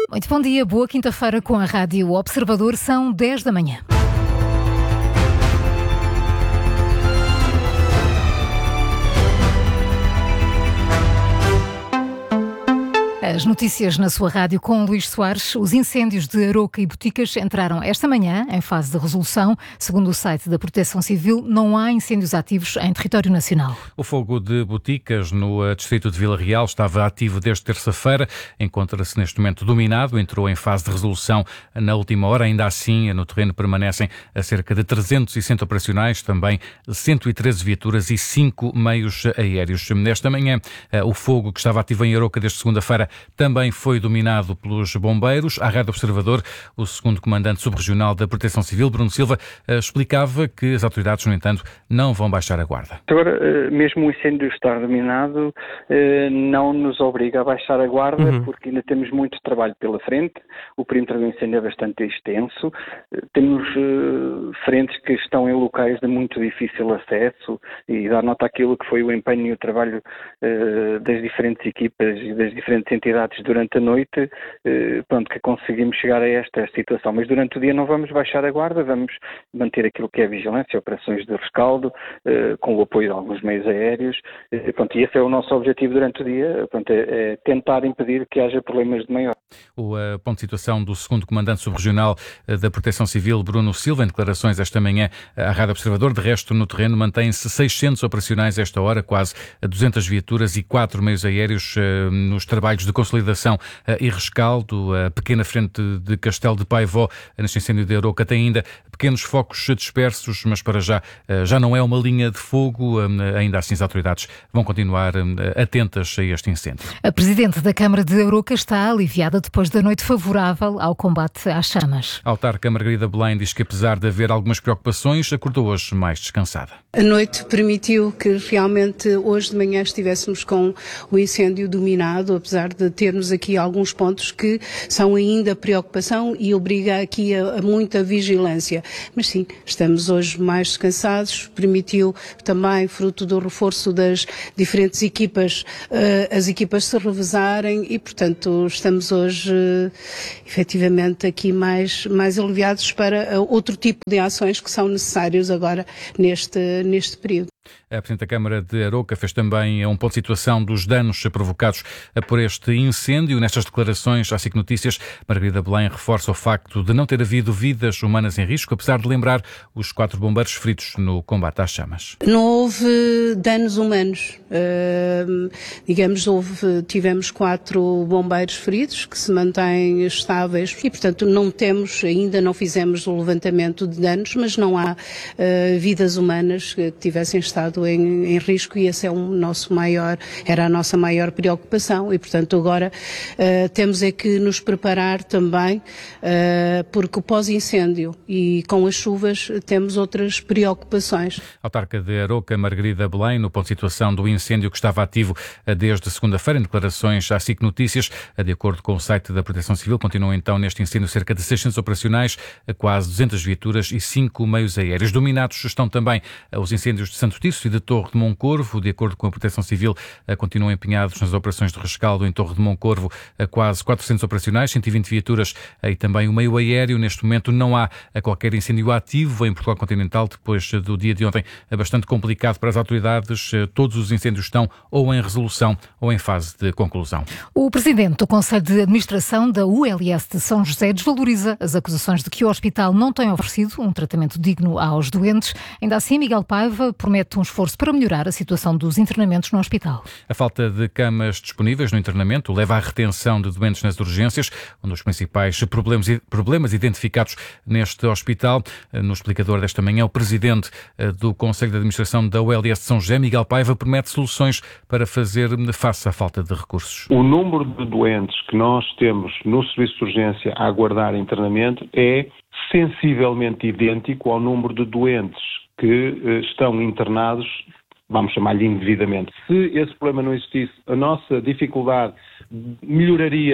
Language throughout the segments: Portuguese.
Muito bom dia, boa quinta-feira com a Rádio Observador, são 10 da manhã. As notícias na sua rádio com Luís Soares. Os incêndios de Aroca e Boticas entraram esta manhã em fase de resolução. Segundo o site da Proteção Civil, não há incêndios ativos em território nacional. O fogo de Boticas, no distrito de Vila Real, estava ativo desde terça-feira. Encontra-se neste momento dominado, entrou em fase de resolução na última hora. Ainda assim, no terreno permanecem a cerca de 360 operacionais, também 113 viaturas e 5 meios aéreos. Nesta manhã, o fogo que estava ativo em Aroca desde segunda-feira também foi dominado pelos bombeiros. À Rádio Observador, o segundo comandante subregional da Proteção Civil, Bruno Silva, explicava que as autoridades, no entanto, não vão baixar a guarda. Agora, mesmo o incêndio estar dominado, não nos obriga a baixar a guarda, porque ainda temos muito trabalho pela frente. O perímetro do incêndio é bastante extenso. Temos frentes que estão em locais de muito difícil acesso e dá nota àquilo que foi o empenho e o trabalho das diferentes equipas e das diferentes entidades durante a noite, que conseguimos chegar a esta situação. Mas durante o dia não vamos baixar a guarda, vamos manter aquilo que é a vigilância, operações de rescaldo, com o apoio de alguns meios aéreos. E esse é o nosso objetivo durante o dia, é tentar impedir que haja problemas de maior. O ponto de situação do segundo comandante subregional da Proteção Civil, Bruno Silva, em declarações esta manhã à Rádio Observador. De resto, no terreno mantêm-se 600 operacionais a esta hora, quase 200 viaturas e 4 meios aéreos nos trabalhos de consolidação e rescaldo. A pequena frente de Castelo de Paivó, neste incêndio de Aroca, tem ainda pequenos focos dispersos, mas para já não é uma linha de fogo. Ainda assim, as autoridades vão continuar atentas a este incêndio. A Presidente da Câmara de Aroca está aliviada depois da noite favorável ao combate às chamas. A autarca Margarida Belém diz que, apesar de haver algumas preocupações, acordou hoje mais descansada. A noite permitiu que realmente hoje de manhã estivéssemos com o incêndio dominado, apesar de termos aqui alguns pontos que são ainda preocupação e obriga aqui a muita vigilância. Mas sim, estamos hoje mais descansados, permitiu também, fruto do reforço das diferentes equipas, as equipas se revezarem e, portanto, estamos hoje efetivamente aqui mais aliviados para outro tipo de ações que são necessárias agora neste período. A Presidente da Câmara de Aroca fez também um ponto de situação dos danos provocados por este incêndio. Nestas declarações à SIC Notícias, Margarida Belém reforça o facto de não ter havido vidas humanas em risco, apesar de lembrar os 4 bombeiros feridos no combate às chamas. Não houve danos humanos. Tivemos 4 bombeiros feridos que se mantêm estáveis e, portanto, ainda não fizemos o levantamento de danos, mas não há vidas humanas que tivessem estado em risco e esse é era a nossa maior preocupação e, portanto, agora temos é que nos preparar também porque pós-incêndio e com as chuvas temos outras preocupações. A autarca de Aroca, Margarida Belém, no ponto de situação do incêndio que estava ativo desde segunda-feira, em declarações à SIC Notícias. De acordo com o site da Proteção Civil, continuam então neste incêndio cerca de 600 operacionais, quase 200 viaturas e 5 meios aéreos. Dominados estão também os incêndios de Santo Tirso e de Torre de Moncorvo. De acordo com a Proteção Civil, continuam empenhados nas operações de rescaldo em Torre de Moncorvo, quase 400 operacionais, 120 viaturas e também o meio aéreo. Neste momento não há qualquer incêndio ativo em Portugal continental, depois do dia de ontem bastante complicado para as autoridades. Todos os incêndios estão ou em resolução ou em fase de conclusão. O Presidente do Conselho de Administração da ULS de São José desvaloriza as acusações de que o hospital não tem oferecido um tratamento digno aos doentes. Ainda assim, Miguel Paiva promete um esforço para melhorar a situação dos internamentos no hospital. A falta de camas disponíveis no internamento leva à retenção de doentes nas urgências, um dos principais problemas identificados neste hospital. No explicador desta manhã, o Presidente do Conselho de Administração da ULS de São José, Miguel Paiva, promete soluções para fazer face à falta de recursos. O número de doentes que nós temos no serviço de urgência a aguardar internamento é sensivelmente idêntico ao número de doentes que estão internados, vamos chamar-lhe indevidamente. Se esse problema não existisse, a nossa dificuldade melhoraria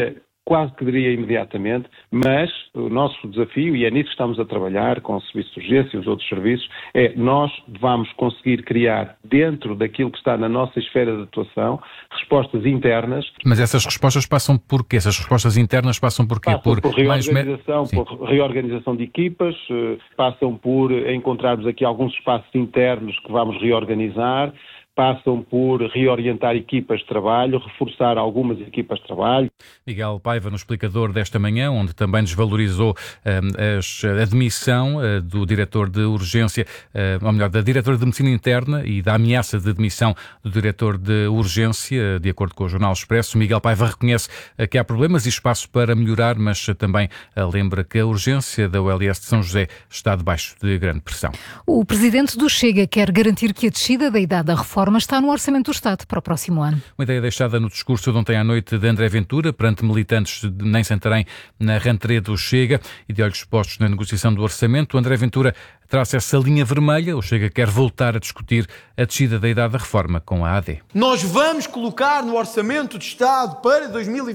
quase que diria imediatamente, mas o nosso desafio, e é nisso que estamos a trabalhar com o Serviço de Urgência e os outros serviços, é nós vamos conseguir criar, dentro daquilo que está na nossa esfera de atuação, respostas internas. Mas essas respostas passam por quê? Essas respostas internas passam por quê? Passam por reorganização de equipas, passam por encontrarmos aqui alguns espaços internos que vamos reorganizar, passam por reorientar equipas de trabalho, reforçar algumas equipas de trabalho. Miguel Paiva, no explicador desta manhã, onde também desvalorizou a admissão do diretor de urgência, ou melhor, da diretora de medicina interna e da ameaça de demissão do diretor de urgência, de acordo com o Jornal Expresso. Miguel Paiva reconhece que há problemas e espaço para melhorar, mas também lembra que a urgência da ULS de São José está debaixo de grande pressão. O presidente do Chega quer garantir que a descida da idade da reforma está no Orçamento do Estado para o próximo ano. Uma ideia deixada no discurso de ontem à noite de André Ventura, perante militantes de nem Santarém, na rentrée do Chega, e de olhos postos na negociação do orçamento. André Ventura traça essa linha vermelha. O Chega quer voltar a discutir a descida da idade da reforma com a AD. Nós vamos colocar no Orçamento de Estado para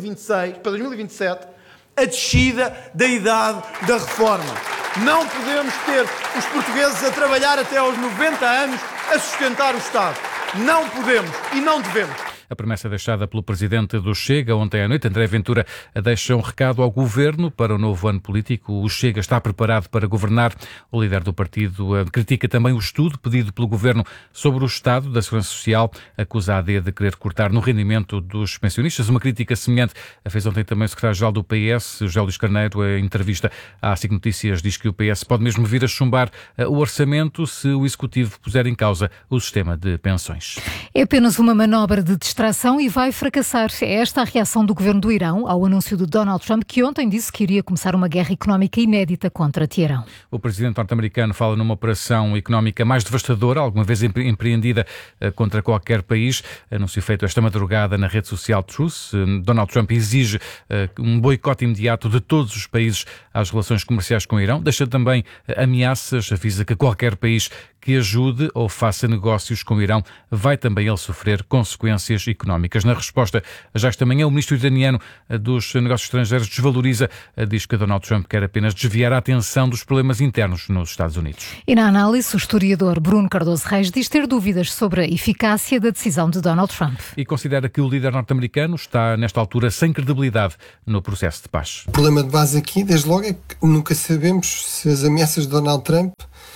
2027, a descida da idade da reforma. Não podemos ter os portugueses a trabalhar até aos 90 anos a sustentar o Estado. Não podemos e não devemos. A promessa deixada pelo presidente do Chega ontem à noite, André Ventura, deixa um recado ao governo para o novo ano político. O Chega está preparado para governar. O líder do partido critica também o estudo pedido pelo governo sobre o estado da Segurança Social. Acusa a AD de querer cortar no rendimento dos pensionistas. Uma crítica semelhante fez ontem também o secretário-geral do PS, José Luís Carneiro. Em entrevista à SIC Notícias, diz que o PS pode mesmo vir a chumbar o orçamento se o Executivo puser em causa o sistema de pensões. É apenas uma manobra de distração e vai fracassar. É esta a reação do governo do Irão ao anúncio de Donald Trump, que ontem disse que iria começar uma guerra económica inédita contra Teherão. O presidente norte-americano fala numa operação económica mais devastadora, alguma vez empreendida contra qualquer país. Anúncio feito esta madrugada na rede social Truth. Donald Trump exige um boicote imediato de todos os países às relações comerciais com o Irão. Deixa também ameaças, avisa que qualquer país que ajude ou faça negócios com o Irão vai também ele sofrer consequências económicas. Na resposta, já esta manhã, o ministro iraniano dos Negócios Estrangeiros desvaloriza, diz que Donald Trump quer apenas desviar a atenção dos problemas internos nos Estados Unidos. E na análise, o historiador Bruno Cardoso Reis diz ter dúvidas sobre a eficácia da decisão de Donald Trump. E considera que o líder norte-americano está, nesta altura, sem credibilidade no processo de paz. O problema de base aqui, desde logo, é que nunca sabemos se as ameaças de Donald Trump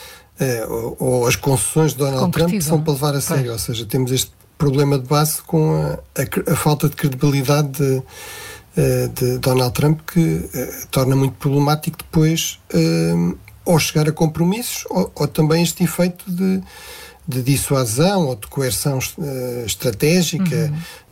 ou as concessões de Donald Trump são para levar a sério. Ou seja, temos este problema de base com a falta de credibilidade de Donald Trump, que torna muito problemático depois ou chegar a compromissos ou também este efeito de dissuasão ou de coerção estratégica.